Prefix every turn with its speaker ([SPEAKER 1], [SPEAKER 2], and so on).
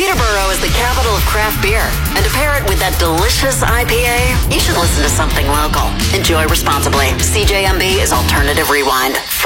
[SPEAKER 1] Peterborough is the capital of craft beer, and to pair it with that delicious IPA, you should listen to something local. Enjoy responsibly. CJMB is Alternative Rewind.